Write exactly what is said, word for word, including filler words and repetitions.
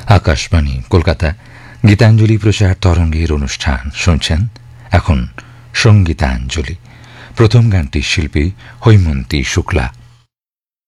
আকাশবাণী কলকাতা গীতাঞ্জলি প্রচার তরঙ্গের অনুষ্ঠান শুনছেন। এখন সঙ্গীতাঞ্জলি। প্রথম গানটির শিল্পী হৈমন্তী শুক্লা।